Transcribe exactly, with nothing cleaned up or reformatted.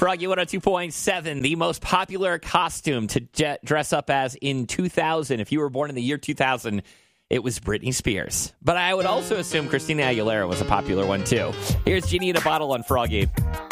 Froggy one oh two point seven, the most popular costume to j- dress up as in two thousand. If you were born in the year two thousand, it was Britney Spears. But I would also assume Christina Aguilera was a popular one, too. Here's Genie in a Bottle on Froggy.